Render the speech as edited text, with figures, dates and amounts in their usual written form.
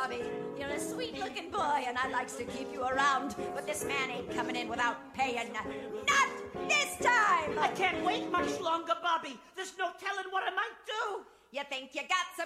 Bobby. You're a sweet-looking boy, and I likes to keep you around. But this man ain't coming in without paying. Not this time! I can't wait much longer, Bobby. There's no telling what I might do. You think you got some